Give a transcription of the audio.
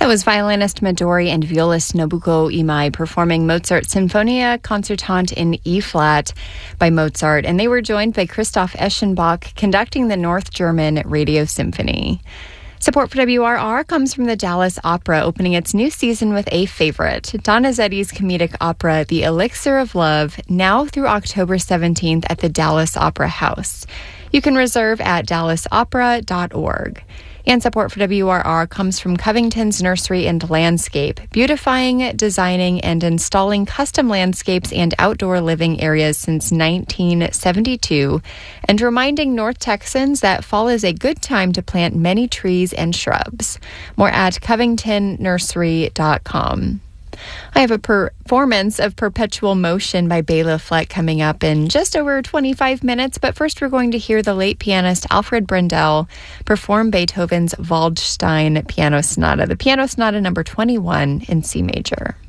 That was violinist Midori and violist Nobuko Imai performing Mozart's Sinfonia Concertante in E-flat by Mozart, and they were joined by Christoph Eschenbach conducting the North German Radio Symphony. Support for WRR comes from the Dallas Opera, opening its new season with a favorite, Donizetti's comedic opera, The Elixir of Love, now through October 17th at the Dallas Opera House. You can reserve at dallasopera.org. And support for WRR comes from Covington's Nursery and Landscape, beautifying, designing, and installing custom landscapes and outdoor living areas since 1972, and reminding North Texans that fall is a good time to plant many trees and shrubs. More at covingtonnursery.com. I have a performance of Perpetual Motion by Bela Fleck coming up in just over 25 minutes, but first we're going to hear the late pianist Alfred Brendel perform Beethoven's Waldstein Piano Sonata, the Piano Sonata number 21 in C major.